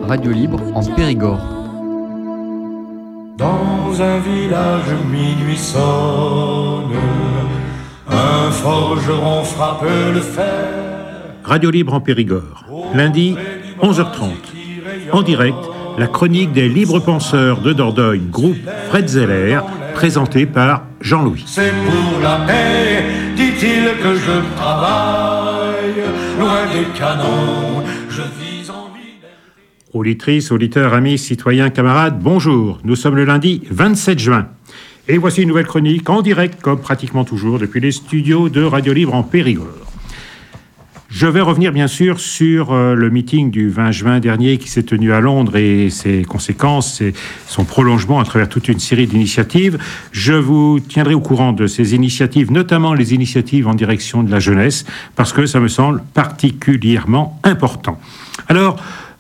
Radio Libre en Périgord. Dans un village minuit sonne, un forgeron frappe le fer. Radio Libre en Périgord, lundi 11h30. En direct, la chronique des libres penseurs de Dordogne, groupe Fred Zeller, présentée par Jean-Louis. C'est pour la paix, dit-il, que je travaille, loin des canons, je vis en liberté. Auditrices, auditeurs, amis, citoyens, camarades, bonjour. Nous sommes le lundi 27 juin. Et voici une nouvelle chronique en direct, comme pratiquement toujours, depuis les studios de Radio Libre en Périgord. Je vais revenir bien sûr sur le meeting du 20 juin dernier qui s'est tenu à Londres et ses conséquences et son prolongement à travers toute une série d'initiatives. Je vous tiendrai au courant de ces initiatives, notamment les initiatives en direction de la jeunesse, parce que ça me semble particulièrement important. Alors,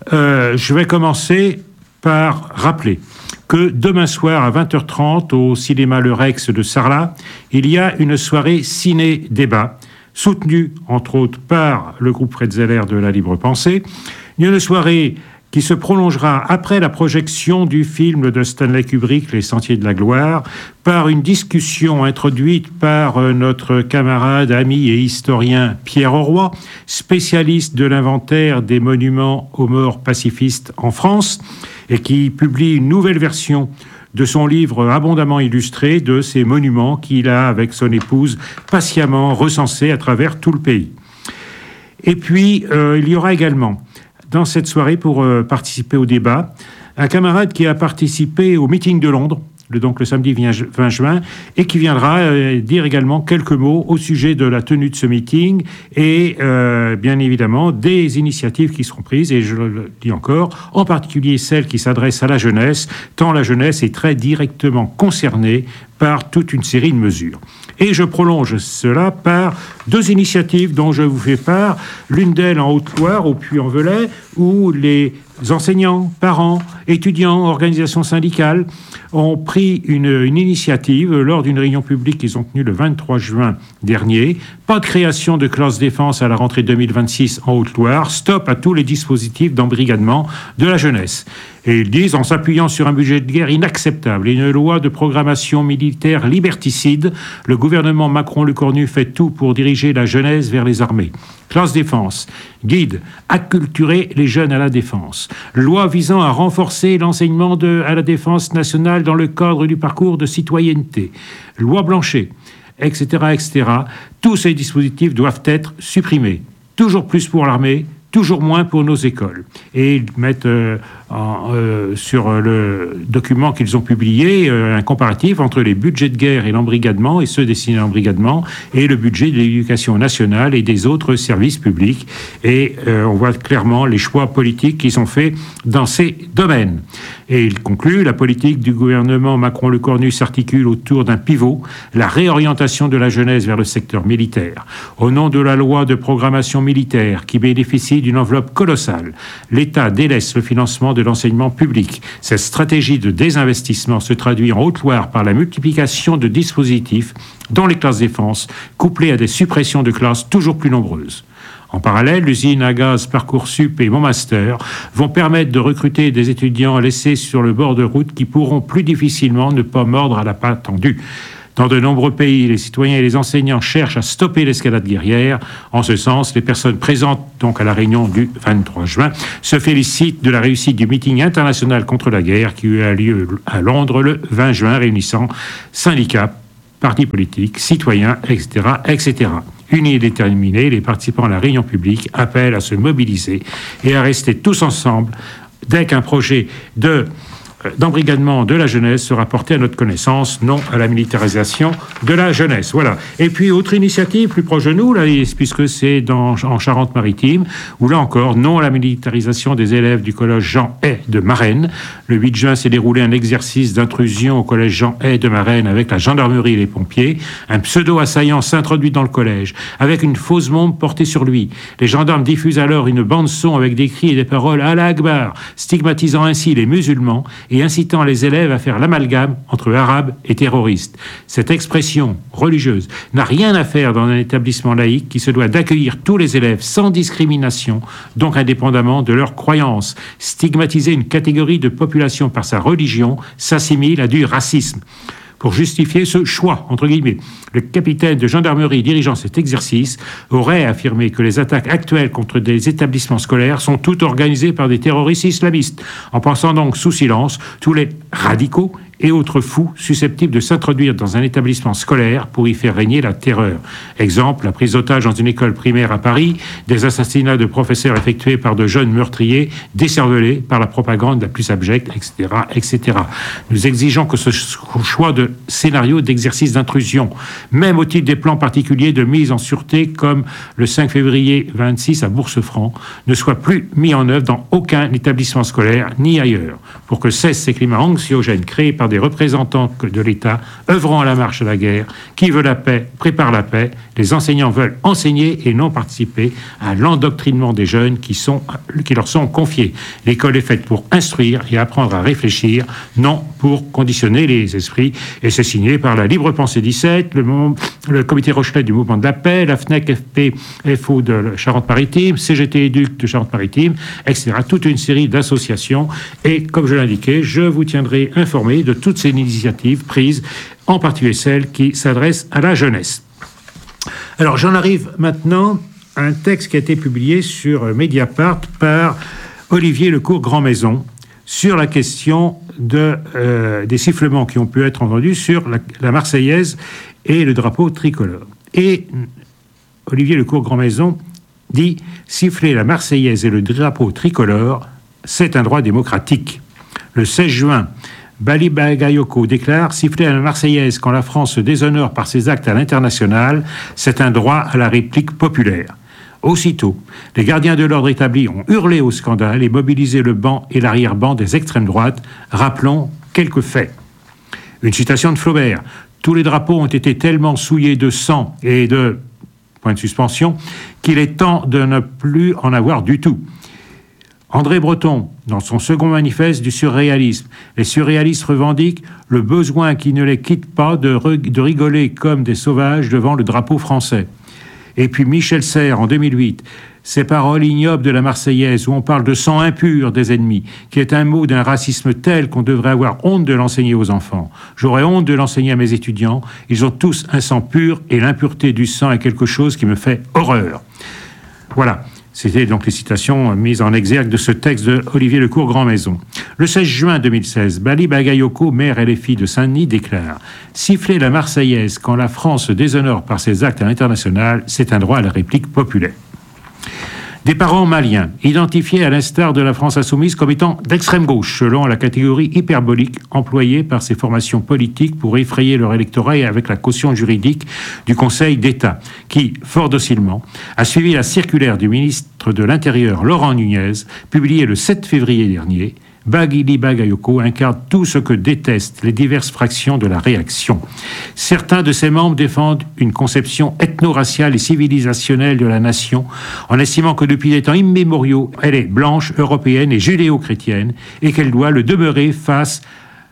je vais commencer par rappeler que demain soir à 20h30 au cinéma Le Rex de Sarlat, il y a une soirée ciné-débat soutenu entre autres par le groupe Fred Zeller de la Libre Pensée, une soirée qui se prolongera après la projection du film de Stanley Kubrick, Les Sentiers de la Gloire, par une discussion introduite par notre camarade, ami et historien Pierre Auroy, spécialiste de l'inventaire des monuments aux morts pacifistes en France, et qui publie une nouvelle version de son livre abondamment illustré de ces monuments qu'il a, avec son épouse, patiemment recensés à travers tout le pays. Et puis, il y aura également, dans cette soirée, pour participer au débat, un camarade qui a participé au meeting de Londres, donc le samedi 20 juin, et qui viendra dire également quelques mots au sujet de la tenue de ce meeting et bien évidemment des initiatives qui seront prises, et je le dis encore, en particulier celles qui s'adressent à la jeunesse, tant la jeunesse est très directement concernée par toute une série de mesures. Et je prolonge cela par deux initiatives dont je vous fais part, l'une d'elles en Haute-Loire, au Puy-en-Velay, où les enseignants, parents, étudiants, organisations syndicales ont pris une initiative lors d'une réunion publique qu'ils ont tenue le 23 juin dernier. Pas de création de classe défense à la rentrée 2026 en Haute-Loire. Stop à tous les dispositifs d'embrigadement de la jeunesse. Et ils disent, en s'appuyant sur un budget de guerre inacceptable et une loi de programmation militaire liberticide, le gouvernement Macron-Lecornu fait tout pour diriger la jeunesse vers les armées. Classe défense, guide, acculturer les jeunes à la défense. Loi visant à renforcer l'enseignement à la défense nationale dans le cadre du parcours de citoyenneté. Loi Blanchet, etc., etc. Tous ces dispositifs doivent être supprimés. Toujours plus pour l'armée, toujours moins pour nos écoles. Et ils mettent sur le document qu'ils ont publié un comparatif entre les budgets de guerre et l'embrigadement, et ceux destinés à l'embrigadement, et le budget de l'éducation nationale et des autres services publics. Et on voit clairement les choix politiques qui sont faits dans ces domaines. Et il conclut, la politique du gouvernement Macron-Lecornu s'articule autour d'un pivot, la réorientation de la jeunesse vers le secteur militaire. Au nom de la loi de programmation militaire qui bénéficie d'une enveloppe colossale, l'État délaisse le financement de l'enseignement public. Cette stratégie de désinvestissement se traduit en Haute-Loire par la multiplication de dispositifs dont les classes défense, couplées à des suppressions de classes toujours plus nombreuses. En parallèle, l'usine à gaz Parcoursup et Mon Master vont permettre de recruter des étudiants laissés sur le bord de route qui pourront plus difficilement ne pas mordre à la patte tendue. Dans de nombreux pays, les citoyens et les enseignants cherchent à stopper l'escalade guerrière. En ce sens, les personnes présentes donc à la réunion du 23 juin se félicitent de la réussite du meeting international contre la guerre qui a lieu à Londres le 20 juin, réunissant syndicats, partis politiques, citoyens, etc., etc. Unis et déterminés, les participants à la réunion publique appellent à se mobiliser et à rester tous ensemble dès qu'un projet d'embrigadement de la jeunesse sera porté à notre connaissance, non à la militarisation de la jeunesse. Voilà. Et puis, autre initiative plus proche de nous, là, puisque c'est en Charente-Maritime, où là encore, non à la militarisation des élèves du collège Jean Hay de Marennes. Le 8 juin s'est déroulé un exercice d'intrusion au collège Jean Hay de Marennes avec la gendarmerie et les pompiers. Un pseudo-assaillant s'introduit dans le collège avec une fausse bombe portée sur lui. Les gendarmes diffusent alors une bande-son avec des cris et des paroles « Allah Akbar », stigmatisant ainsi les musulmans et incitant les élèves à faire l'amalgame entre arabes et terroristes. Cette expression religieuse n'a rien à faire dans un établissement laïque qui se doit d'accueillir tous les élèves sans discrimination, donc indépendamment de leurs croyances. Stigmatiser une catégorie de population par sa religion s'assimile à du racisme. Pour justifier ce choix, entre guillemets, le capitaine de gendarmerie dirigeant cet exercice aurait affirmé que les attaques actuelles contre des établissements scolaires sont toutes organisées par des terroristes islamistes, en passant donc sous silence tous les radicaux et autres fous susceptibles de s'introduire dans un établissement scolaire pour y faire régner la terreur. Exemple, la prise d'otages dans une école primaire à Paris, des assassinats de professeurs effectués par de jeunes meurtriers, décervelés par la propagande la plus abjecte, etc., etc. Nous exigeons que ce choix de scénario d'exercice d'intrusion, même au titre des plans particuliers de mise en sûreté, comme le 5 février 26 à Bourse-Franc, ne soit plus mis en œuvre dans aucun établissement scolaire ni ailleurs, pour que cessent ces climats anxiogènes créés par des représentants de l'État œuvrant à la marche à la guerre. Qui veut la paix prépare la paix. Les enseignants veulent enseigner et non participer à l'endoctrinement des jeunes qui leur sont confiés. L'école est faite pour instruire et apprendre à réfléchir, non pour conditionner les esprits. Et c'est signé par la Libre Pensée 17, le Comité Rochelet du Mouvement de la Paix, la FNEC FP FO de Charente-Maritime, CGT Éduc de Charente-Maritime, etc. Toute une série d'associations. Et comme je l'indiquais, je vous tiendrai informé de toutes ces initiatives prises, en particulier celles qui s'adressent à la jeunesse. Alors j'en arrive maintenant à un texte qui a été publié sur Mediapart par Olivier Lecourt-Grandmaison sur la question des sifflements qui ont pu être entendus sur la Marseillaise et le drapeau tricolore. Et Olivier Lecourt-Grandmaison dit « Siffler la Marseillaise et le drapeau tricolore, c'est un droit démocratique ». Le 16 juin, Bali Bagayoko déclare « Siffler la Marseillaise quand la France se déshonore par ses actes à l'international, c'est un droit à la réplique populaire ». Aussitôt, les gardiens de l'ordre établis ont hurlé au scandale et mobilisé le banc et l'arrière-banc des extrêmes droites. Rappelons quelques faits. Une citation de Flaubert. « Tous les drapeaux ont été tellement souillés de sang et de... » point de suspension, qu'il est temps de ne plus en avoir du tout. André Breton, dans son second manifeste du surréalisme, les surréalistes revendiquent le besoin qui ne les quitte pas de rigoler comme des sauvages devant le drapeau français. Et puis Michel Serres, en 2008, ces paroles ignobles de la Marseillaise où on parle de sang impur des ennemis, qui est un mot d'un racisme tel qu'on devrait avoir honte de l'enseigner aux enfants. J'aurais honte de l'enseigner à mes étudiants. Ils ont tous un sang pur et l'impureté du sang est quelque chose qui me fait horreur. Voilà. C'était donc les citations mises en exergue de ce texte de Olivier Lecourt-Grandmaison. Le 16 juin 2016, Bali Bagayoko, maire LFI de Saint-Denis, déclare « Siffler la Marseillaise quand la France se déshonore par ses actes à l'international, c'est un droit à la réplique populaire. » Des parents maliens, identifiés à l'instar de la France insoumise comme étant d'extrême gauche, selon la catégorie hyperbolique employée par ces formations politiques pour effrayer leur électorat et avec la caution juridique du Conseil d'État, qui, fort docilement, a suivi la circulaire du ministre de l'Intérieur, Laurent Nunez, publiée le 7 février dernier. Bali Bagayoko incarne tout ce que détestent les diverses fractions de la réaction. Certains de ses membres défendent une conception ethno-raciale et civilisationnelle de la nation, en estimant que depuis des temps immémoriaux, elle est blanche, européenne et judéo-chrétienne, et qu'elle doit le demeurer face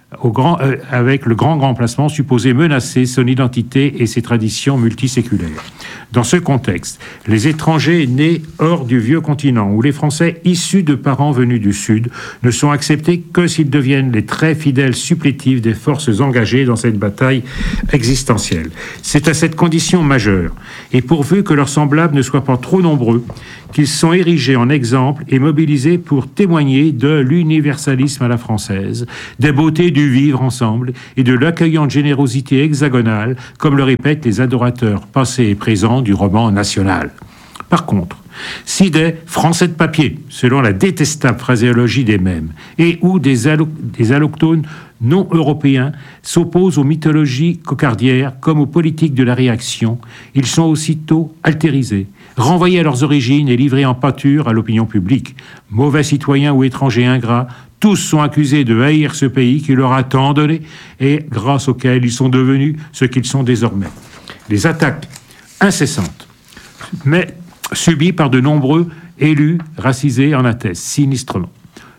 avec le grand remplacement supposé menacer son identité et ses traditions multiséculaires. Dans ce contexte, les étrangers nés hors du vieux continent ou les Français issus de parents venus du Sud ne sont acceptés que s'ils deviennent les très fidèles supplétifs des forces engagées dans cette bataille existentielle. C'est à cette condition majeure, et pourvu que leurs semblables ne soient pas trop nombreux, qu'ils sont érigés en exemple et mobilisés pour témoigner de l'universalisme à la française, des beautés du vivre ensemble et de l'accueillante générosité hexagonale, comme le répètent les adorateurs passés et présents du roman national. Par contre, si des Français de papier, selon la détestable phraséologie des mêmes, et ou des allochtones non européens s'opposent aux mythologies cocardières comme aux politiques de la réaction, ils sont aussitôt altérisés, renvoyés à leurs origines et livrés en pâture à l'opinion publique. Mauvais citoyens ou étrangers ingrats, tous sont accusés de haïr ce pays qui leur a tant donné et grâce auquel ils sont devenus ce qu'ils sont désormais. Les attaques incessantes, mais subies par de nombreux élus racisés en attestent sinistrement.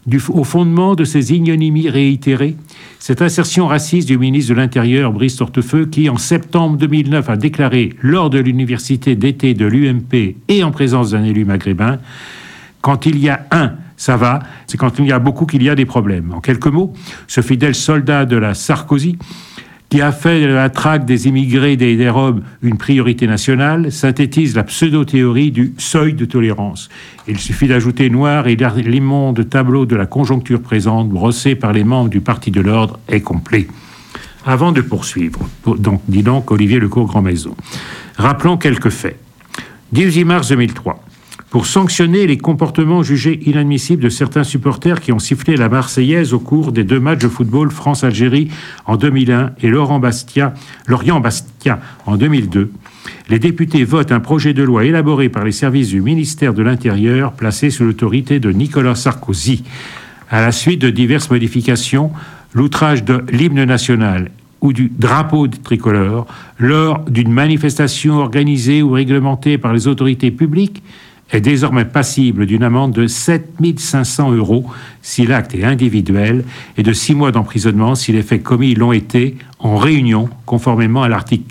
au fondement de ces ignominies réitérées, cette assertion raciste du ministre de l'Intérieur, Brice Hortefeux, qui, en septembre 2009, a déclaré lors de l'université d'été de l'UMP et en présence d'un élu maghrébin, « Quand il y a un, ça va, c'est quand il y a beaucoup qu'il y a des problèmes. » En quelques mots, ce fidèle soldat de la Sarkozy, qui a fait de la traque des immigrés des Roms une priorité nationale, synthétise la pseudo-théorie du seuil de tolérance. Il suffit d'ajouter noir et l'immonde tableau de la conjoncture présente, brossé par les membres du Parti de l'Ordre, est complet. Avant de poursuivre, dit donc Olivier Lecourt-Grandmaison, rappelons quelques faits. 18 mars 2003. Pour sanctionner les comportements jugés inadmissibles de certains supporters qui ont sifflé la Marseillaise au cours des 2 matchs de football France-Algérie en 2001 et Lorient-Bastia en 2002, les députés votent un projet de loi élaboré par les services du ministère de l'Intérieur placé sous l'autorité de Nicolas Sarkozy. À la suite de diverses modifications, l'outrage de l'hymne national ou du drapeau tricolore lors d'une manifestation organisée ou réglementée par les autorités publiques est désormais passible d'une amende de 7 500 € si l'acte est individuel et de 6 mois d'emprisonnement si les faits commis l'ont été en réunion, conformément à l'article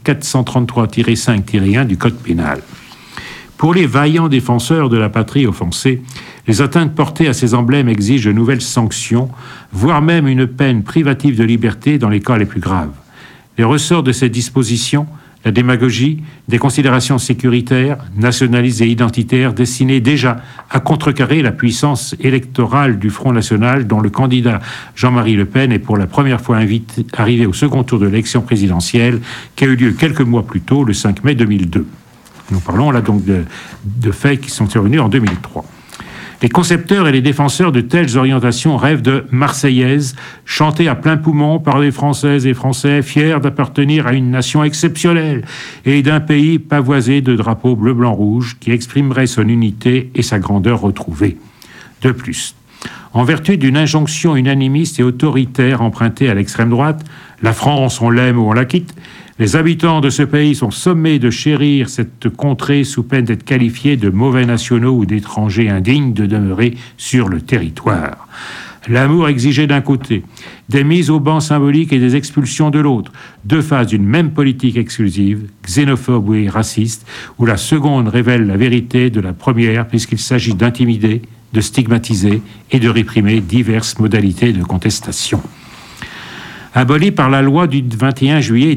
433-5-1 du Code pénal. Pour les vaillants défenseurs de la patrie offensée, les atteintes portées à ces emblèmes exigent de nouvelles sanctions, voire même une peine privative de liberté dans les cas les plus graves. Les ressorts de ces dispositions, la démagogie, des considérations sécuritaires, nationalistes et identitaires destinées déjà à contrecarrer la puissance électorale du Front National dont le candidat Jean-Marie Le Pen est pour la première fois arrivé au second tour de l'élection présidentielle qui a eu lieu quelques mois plus tôt, le 5 mai 2002. Nous parlons là donc de faits qui sont survenus en 2003. Les concepteurs et les défenseurs de telles orientations rêvent de Marseillaise, chantée à plein poumon par les Françaises et Français fiers d'appartenir à une nation exceptionnelle et d'un pays pavoisé de drapeaux bleu, blanc, rouge qui exprimerait son unité et sa grandeur retrouvée. De plus, en vertu d'une injonction unanimiste et autoritaire empruntée à l'extrême droite, la France, on l'aime ou on la quitte, les habitants de ce pays sont sommés de chérir cette contrée sous peine d'être qualifiés de mauvais nationaux ou d'étrangers indignes de demeurer sur le territoire. L'amour exigé d'un côté, des mises au banc symboliques et des expulsions de l'autre, 2 phases d'une même politique exclusive, xénophobe et raciste, où la seconde révèle la vérité de la première puisqu'il s'agit d'intimider, de stigmatiser et de réprimer diverses modalités de contestation. Aboli par la loi du 21 juillet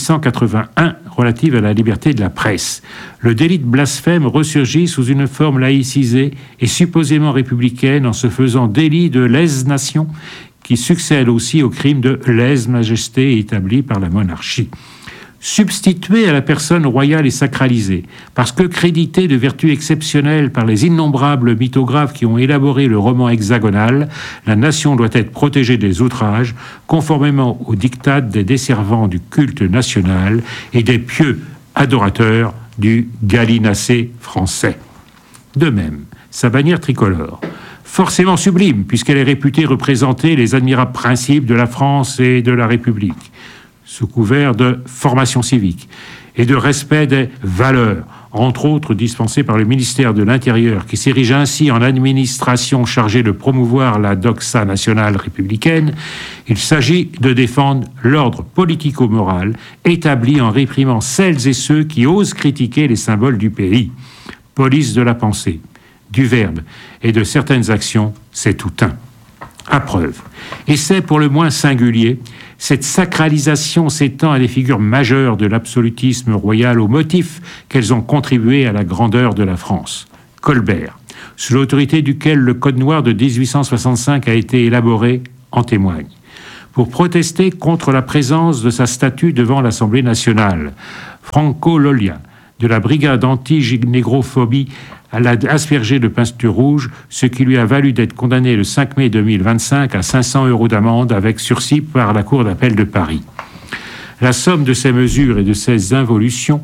1881 relative à la liberté de la presse. Le délit de blasphème ressurgit sous une forme laïcisée et supposément républicaine en se faisant délit de lèse-nation qui succède aussi au crime de lèse-majesté établi par la monarchie. Substitué à la personne royale et sacralisée, parce que crédité de vertus exceptionnelles par les innombrables mythographes qui ont élaboré le roman hexagonal, la nation doit être protégée des outrages, conformément aux dictats des desservants du culte national et des pieux adorateurs du gallinacé français. De même, sa bannière tricolore, forcément sublime, puisqu'elle est réputée représenter les admirables principes de la France et de la République, sous couvert de formation civique et de respect des valeurs, entre autres dispensées par le ministère de l'Intérieur, qui s'érige ainsi en administration chargée de promouvoir la doxa nationale républicaine, il s'agit de défendre l'ordre politico-moral établi en réprimant celles et ceux qui osent critiquer les symboles du pays. Police de la pensée, du verbe et de certaines actions, c'est tout un. À preuve, et c'est pour le moins singulier, cette sacralisation s'étend à des figures majeures de l'absolutisme royal au motif qu'elles ont contribué à la grandeur de la France. Colbert, sous l'autorité duquel le Code noir de 1865 a été élaboré, en témoigne. Pour protester contre la présence de sa statue devant l'Assemblée nationale, Franco Lolia, de la brigade anti-négrophobie, l'a aspergé de peinture rouge, ce qui lui a valu d'être condamné le 5 mai 2025 à 500 € d'amende avec sursis par la Cour d'appel de Paris. La somme de ces mesures et de ces involutions,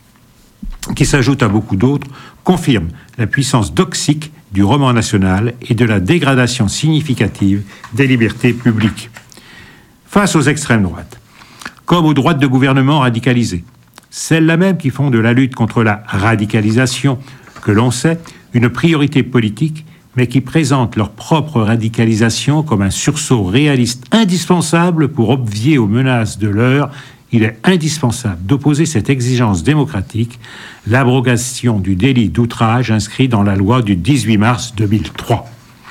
qui s'ajoutent à beaucoup d'autres, confirme la puissance toxique du roman national et de la dégradation significative des libertés publiques. Face aux extrêmes droites, comme aux droites de gouvernement radicalisées, celles-là même qui font de la lutte contre la radicalisation, que l'on sait, une priorité politique, mais qui présentent leur propre radicalisation comme un sursaut réaliste indispensable pour obvier aux menaces de l'heure, il est indispensable d'opposer cette exigence démocratique, l'abrogation du délit d'outrage inscrit dans la loi du 18 mars 2003.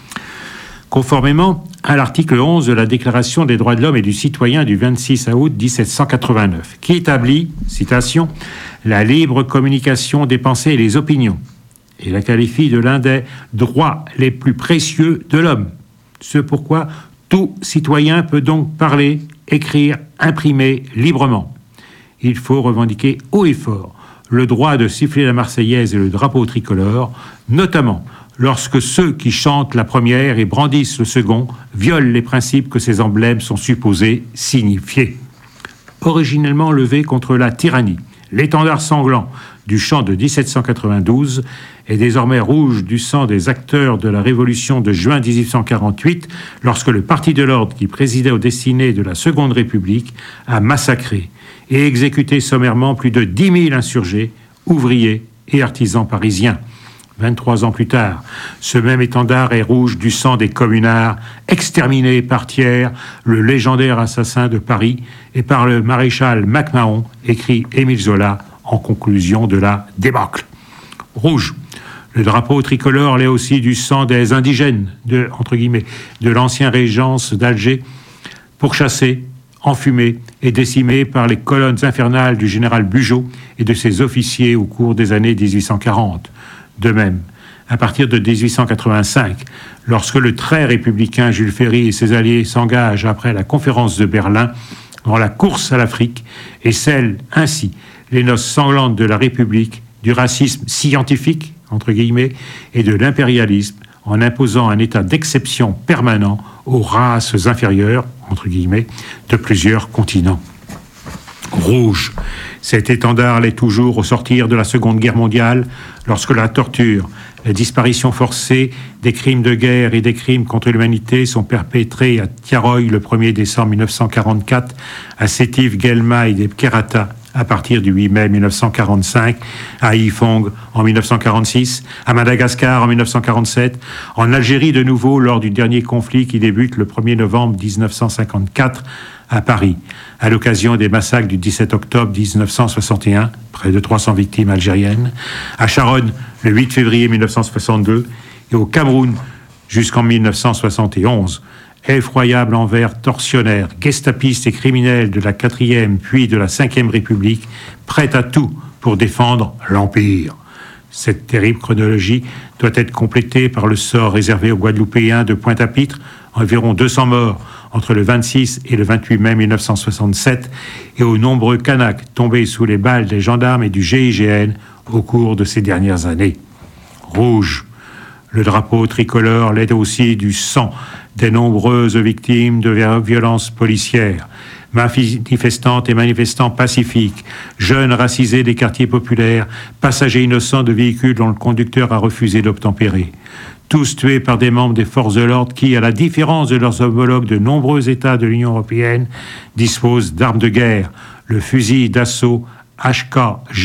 Conformément à l'article 11 de la Déclaration des droits de l'homme et du citoyen du 26 août 1789, qui établit, citation, « la libre communication des pensées et des opinions », et la qualifie de l'un des droits les plus précieux de l'homme. Ce pourquoi tout citoyen peut donc parler, écrire, imprimer librement. Il faut revendiquer haut et fort le droit de siffler la Marseillaise et le drapeau tricolore, notamment lorsque ceux qui chantent la première et brandissent le second violent les principes que ces emblèmes sont supposés signifier. Originellement levé contre la tyrannie, l'étendard sanglant du chant de 1792 est désormais rouge du sang des acteurs de la Révolution de juin 1848, lorsque le Parti de l'Ordre, qui présidait aux destinées de la Seconde République, a massacré et exécuté sommairement plus de 10 000 insurgés, ouvriers et artisans parisiens. 23 ans plus tard, ce même étendard est rouge du sang des communards, exterminés par Thiers, le légendaire assassin de Paris, et par le maréchal MacMahon, écrit Émile Zola en conclusion de la débâcle. Rouge, le drapeau tricolore l'est aussi du sang des indigènes, de l'ancien régence d'Alger, pourchassés, enfumés et décimés par les colonnes infernales du général Bugeaud et de ses officiers au cours des années 1840. De même, à partir de 1885, lorsque le très républicain Jules Ferry et ses alliés s'engagent après la conférence de Berlin dans la course à l'Afrique et scellent ainsi les noces sanglantes de la République, du racisme scientifique, entre guillemets, et de l'impérialisme, en imposant un état d'exception permanent aux races inférieures, entre guillemets, de plusieurs continents. Rouge, cet étendard l'est toujours au sortir de la Seconde Guerre mondiale, lorsque la torture, la disparition forcée, des crimes de guerre et des crimes contre l'humanité sont perpétrés à Tiaroy le 1er décembre 1944, à Sétif, Guelma et Kerata à partir du 8 mai 1945, à Haiphong en 1946, à Madagascar en 1947, en Algérie de nouveau lors du dernier conflit qui débute le 1er novembre 1954 à Paris, à l'occasion des massacres du 17 octobre 1961, près de 300 victimes algériennes, à Charonne le 8 février 1962 et au Cameroun jusqu'en 1971. Effroyable envers tortionnaires, gestapistes et criminels de la 4e puis de la 5e République, prêts à tout pour défendre l'Empire. Cette terrible chronologie doit être complétée par le sort réservé aux Guadeloupéens de Pointe-à-Pitre, environ 200 morts entre le 26 et le 28 mai 1967, et aux nombreux Kanaks tombés sous les balles des gendarmes et du GIGN au cours de ces dernières années. Rouge, le drapeau tricolore l'est aussi du sang des nombreuses victimes de violences policières, manifestantes et manifestants pacifiques, jeunes racisés des quartiers populaires, passagers innocents de véhicules dont le conducteur a refusé d'obtempérer. Tous tués par des membres des forces de l'ordre qui, à la différence de leurs homologues de nombreux États de l'Union européenne, disposent d'armes de guerre, le fusil d'assaut HK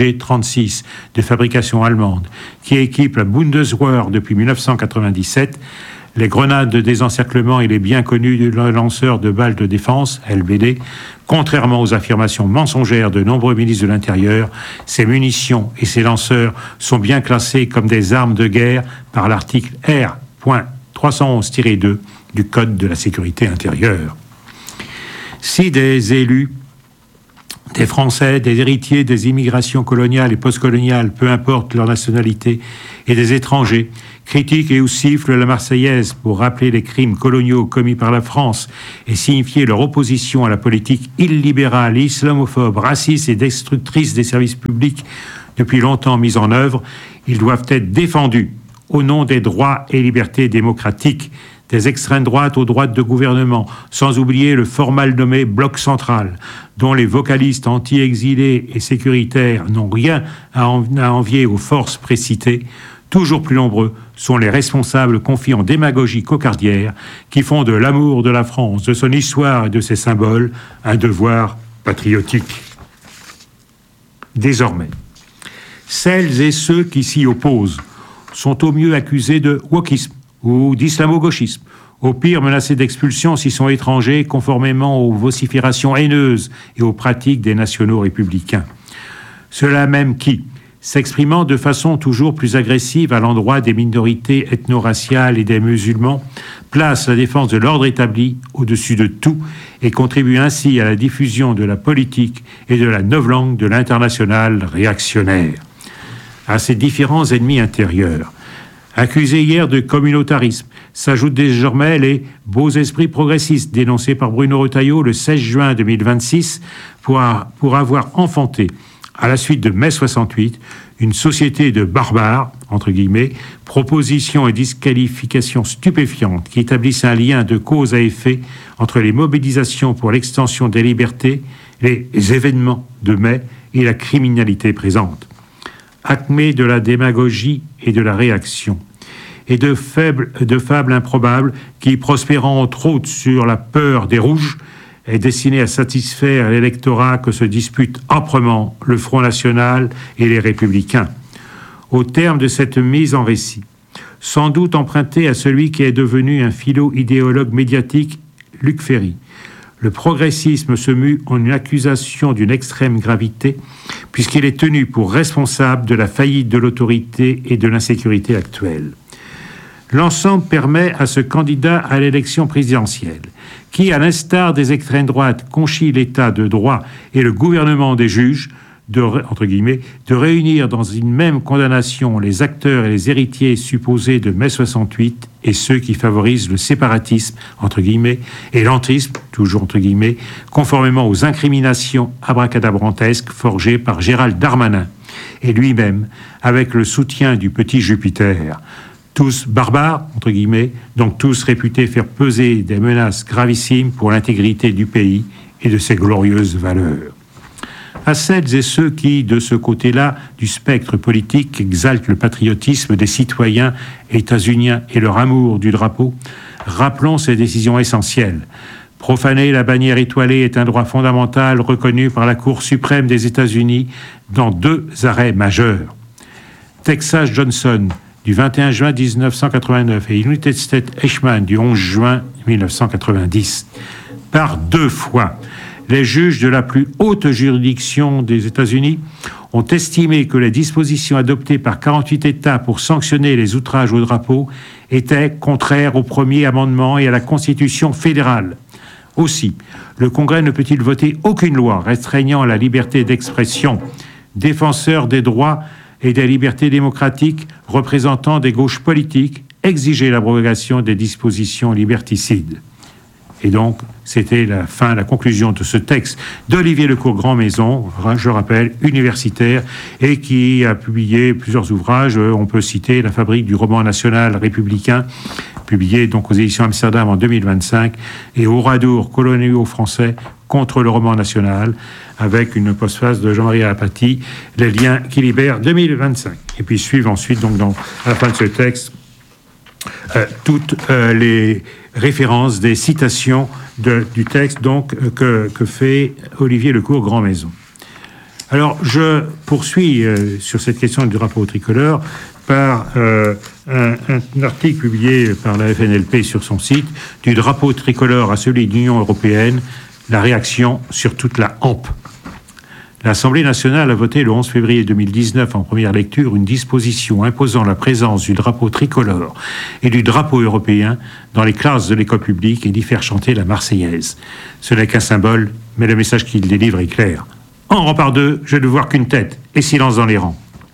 G36 de fabrication allemande, qui équipe la Bundeswehr depuis 1997, les grenades de désencerclement et les bien connus lanceurs de balles de défense, LBD, contrairement aux affirmations mensongères de nombreux ministres de l'Intérieur, ces munitions et ces lanceurs sont bien classés comme des armes de guerre par l'article R.311-2 du Code de la sécurité intérieure. Si des élus, des Français, des héritiers des immigrations coloniales et postcoloniales, peu importe leur nationalité, et des étrangers, critiquent et ou sifflent la Marseillaise pour rappeler les crimes coloniaux commis par la France et signifier leur opposition à la politique illibérale, islamophobe, raciste et destructrice des services publics depuis longtemps mise en œuvre, ils doivent être défendus au nom des droits et libertés démocratiques, des extrêmes droites aux droites de gouvernement, sans oublier le fort mal nommé Bloc central, dont les vocalistes anti-exilés et sécuritaires n'ont rien à envier aux forces précitées. Toujours plus nombreux sont les responsables confiés en démagogie cocardière qui font de l'amour de la France, de son histoire et de ses symboles un devoir patriotique. Désormais, celles et ceux qui s'y opposent sont au mieux accusés de wokisme ou d'islamo-gauchisme, au pire menacés d'expulsion s'ils sont étrangers, conformément aux vociférations haineuses et aux pratiques des nationaux républicains. Ceux-là même qui, s'exprimant de façon toujours plus agressive à l'endroit des minorités ethno-raciales et des musulmans, placent la défense de l'ordre établi au-dessus de tout et contribuent ainsi à la diffusion de la politique et de la novlangue de l'international réactionnaire. À ces différents ennemis intérieurs, accusés hier de communautarisme, s'ajoutent désormais les beaux esprits progressistes dénoncés par Bruno Retailleau le 16 juin 2026 pour avoir enfanté, à la suite de mai 68, une société de barbares, entre guillemets, propositions et disqualifications stupéfiantes qui établissent un lien de cause à effet entre les mobilisations pour l'extension des libertés, les événements de mai et la criminalité présente. Acmé de la démagogie et de la réaction, et de fables improbables qui, prospérant entre autres sur la peur des rouges, est destiné à satisfaire l'électorat que se disputent âprement le Front National et les Républicains. Au terme de cette mise en récit, sans doute emprunté à celui qui est devenu un philo-idéologue médiatique, Luc Ferry, le progressisme se mue en une accusation d'une extrême gravité, puisqu'il est tenu pour responsable de la faillite de l'autorité et de l'insécurité actuelle. L'ensemble permet à ce candidat à l'élection présidentielle, qui, à l'instar des extrêmes droites, conchit l'état de droit et le gouvernement des juges, entre guillemets, de réunir dans une même condamnation les acteurs et les héritiers supposés de mai 68 et ceux qui favorisent le séparatisme, entre guillemets, et l'entrisme, toujours entre guillemets, conformément aux incriminations abracadabrantesques forgées par Gérald Darmanin et lui-même, avec le soutien du petit Jupiter. Tous barbares, entre guillemets, donc tous réputés faire peser des menaces gravissimes pour l'intégrité du pays et de ses glorieuses valeurs. À celles et ceux qui, de ce côté-là du spectre politique, exaltent le patriotisme des citoyens états-uniens et leur amour du drapeau, rappelons ces décisions essentielles. Profaner la bannière étoilée est un droit fondamental reconnu par la Cour suprême des États-Unis dans 2 arrêts majeurs. Texas Johnson, du 21 juin 1989 et United States Eichmann du 11 juin 1990. Par 2 fois, les juges de la plus haute juridiction des États-Unis ont estimé que les dispositions adoptées par 48 États pour sanctionner les outrages au drapeau étaient contraires au premier amendement et à la Constitution fédérale. Aussi, le Congrès ne peut-il voter aucune loi restreignant la liberté d'expression. Défenseur des droits et des libertés démocratiques, représentant des gauches politiques, exiger l'abrogation des dispositions liberticides. Et donc, c'était la conclusion de ce texte d'Olivier Lecourt-Grandmaison, je rappelle, universitaire, et qui a publié plusieurs ouvrages. On peut citer La fabrique du roman national républicain, publié donc aux éditions Amsterdam en 2025, et Oradour, coloniaux français contre le roman national, avec une postface de Jean-Marie Apathy, Les liens qui libèrent 2025. Et puis suivent ensuite, donc, à la fin de ce texte, toutes les références, des citations du texte donc, que fait Olivier Lecourt-Grandmaison. Alors, je poursuis sur cette question du drapeau tricolore par un article publié par la FNLP sur son site, du drapeau tricolore à celui de l'Union européenne, la réaction sur toute la hampe. L'Assemblée nationale a voté le 11 février 2019 en première lecture une disposition imposant la présence du drapeau tricolore et du drapeau européen dans les classes de l'école publique et d'y faire chanter la Marseillaise. Ce n'est qu'un symbole, mais le message qu'il délivre est clair. En rang par 2, je ne vois qu'une tête et silence dans les rangs.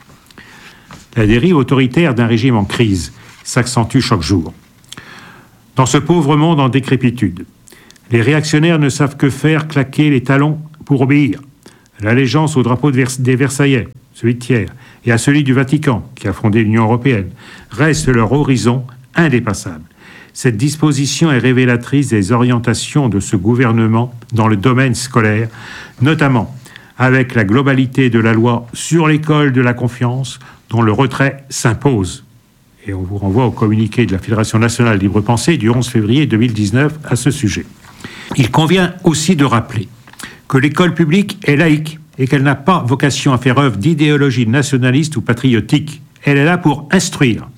La dérive autoritaire d'un régime en crise s'accentue chaque jour. Dans ce pauvre monde en décrépitude, les réactionnaires ne savent que faire claquer les talons pour obéir. L'allégeance au drapeau des Versaillais, celui de Thiers, et à celui du Vatican, qui a fondé l'Union européenne, reste leur horizon indépassable. Cette disposition est révélatrice des orientations de ce gouvernement dans le domaine scolaire, notamment avec la globalité de la loi sur l'école de la confiance, dont le retrait s'impose. Et on vous renvoie au communiqué de la Fédération nationale libre pensée du 11 février 2019 à ce sujet. Il convient aussi de rappeler que l'école publique est laïque et qu'elle n'a pas vocation à faire œuvre d'idéologie nationaliste ou patriotique. Elle est là pour instruire.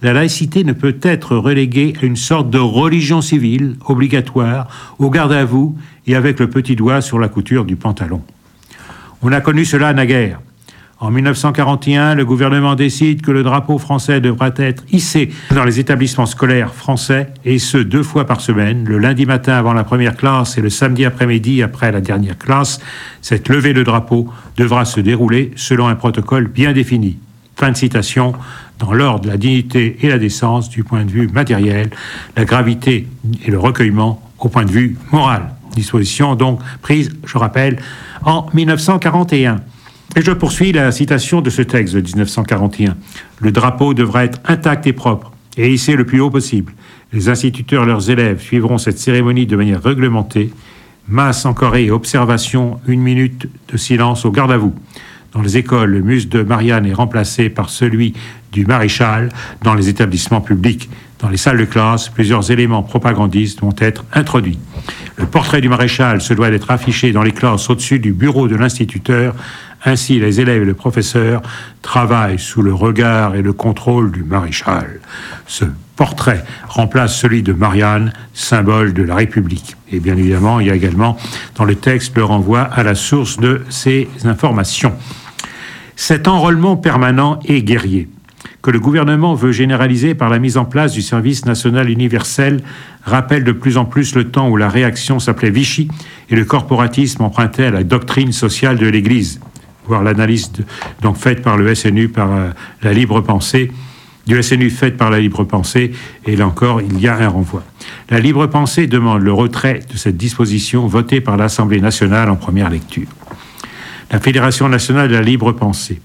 la laïcité ne peut être reléguée à une sorte de religion civile obligatoire, au garde à vous et avec le petit doigt sur la couture du pantalon. On a connu cela naguère. En 1941, le gouvernement décide que le drapeau français devra être hissé dans les établissements scolaires français, et ce 2 fois par semaine, le lundi matin avant la première classe et le samedi après-midi après la dernière classe. Cette levée de drapeau devra se dérouler selon un protocole bien défini. Fin de citation, dans l'ordre de la dignité et la décence du point de vue matériel, la gravité et le recueillement au point de vue moral. Disposition donc prise, je rappelle, en 1941. Et je poursuis la citation de ce texte de 1941. Le drapeau devra être intact et propre, et hissé le plus haut possible. Les instituteurs et leurs élèves suivront cette cérémonie de manière réglementée. Masse en Corée et observation, 1 minute de silence au garde à vous. Dans les écoles, le muste de Marianne est remplacé par celui du maréchal dans les établissements publics. Dans les salles de classe, plusieurs éléments propagandistes vont être introduits. Le portrait du maréchal se doit d'être affiché dans les classes au-dessus du bureau de l'instituteur. Ainsi, les élèves et le professeur travaillent sous le regard et le contrôle du maréchal. Ce portrait remplace celui de Marianne, symbole de la République. Et bien évidemment, il y a également dans le texte le renvoi à la source de ces informations. Cet enrôlement permanent et guerrier que le gouvernement veut généraliser par la mise en place du service national universel rappelle de plus en plus le temps où la réaction s'appelait Vichy et le corporatisme empruntait à la doctrine sociale de l'Église. Voir l'analyse donc faite par le SNU, par la libre pensée, du SNU faite par la libre pensée, et là encore, il y a un renvoi. La libre pensée demande le retrait de cette disposition votée par l'Assemblée nationale en première lecture. La Fédération nationale de la libre pensée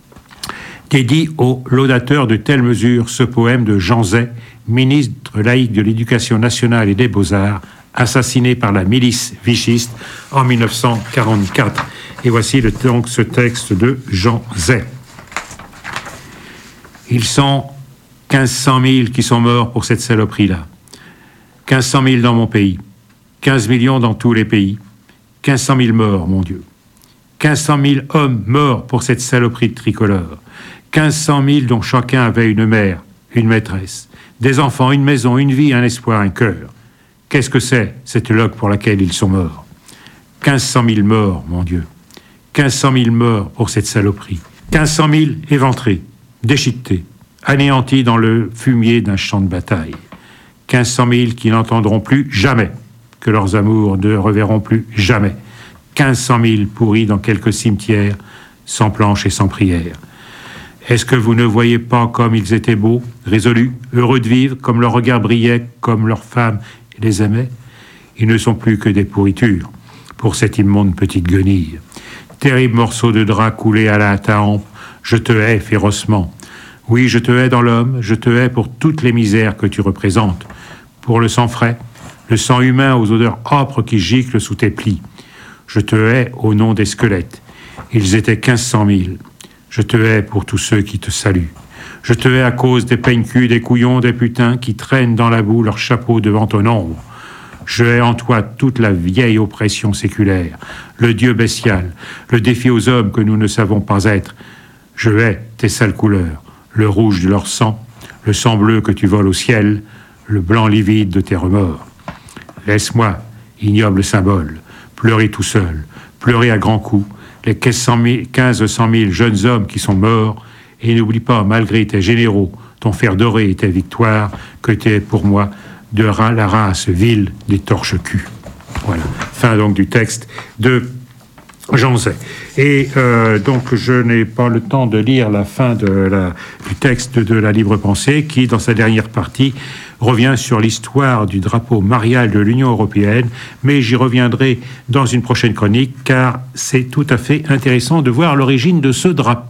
dédie aux laudateurs de telles mesures ce poème de Jean Zay, ministre laïque de l'Éducation nationale et des Beaux-Arts, assassiné par la milice vichiste en 1944. Et voici donc ce texte de Jean Zay. Ils sont 1500 000 qui sont morts pour cette saloperie-là. 1500 000 dans mon pays. 15 millions dans tous les pays. 1500 000 morts, mon Dieu. 1500 000 hommes morts pour cette saloperie de tricolore. 1500 000 dont chacun avait une mère, une maîtresse, des enfants, une maison, une vie, un espoir, un cœur. Qu'est-ce que c'est, cette loque pour laquelle ils sont morts? 1500 000 morts, mon Dieu. 1500 000 morts pour cette saloperie. 1500 000 éventrés, déchiquetés, anéantis dans le fumier d'un champ de bataille. 1500 000 qui n'entendront plus jamais, que leurs amours ne reverront plus jamais. 1500 000 pourris dans quelques cimetières, sans planches et sans prières. Est-ce que vous ne voyez pas comme ils étaient beaux, résolus, heureux de vivre, comme leur regard brillait, comme leurs femmes les aimaient? Ils ne sont plus que des pourritures pour cette immonde petite guenille. Terrible morceau de drap coulé à la tempe, je te hais férocement. Oui, je te hais dans l'homme, je te hais pour toutes les misères que tu représentes. Pour le sang frais, le sang humain aux odeurs âpres qui giclent sous tes plis. Je te hais au nom des squelettes. Ils étaient 1500 000. Je te hais pour tous ceux qui te saluent. Je te hais à cause des peigne-culs, des couillons, des putains qui traînent dans la boue leur chapeau devant ton ombre. Je hais en toi toute la vieille oppression séculaire, le Dieu bestial, le défi aux hommes que nous ne savons pas être. Je hais tes sales couleurs, le rouge de leur sang, le sang bleu que tu voles au ciel, le blanc livide de tes remords. Laisse-moi, ignoble symbole, pleurer tout seul, pleurer à grands coups, les 1500 000 jeunes hommes qui sont morts, et n'oublie pas, malgré tes généraux, ton fer doré et tes victoires, que tu es pour moi de la race vile des torches-culs. Voilà, fin donc du texte de Jean Zay. Et donc je n'ai pas le temps de lire la fin du texte de la Libre Pensée, qui, dans sa dernière partie, revient sur l'histoire du drapeau marial de l'Union européenne, mais j'y reviendrai dans une prochaine chronique, car c'est tout à fait intéressant de voir l'origine de ce drapeau.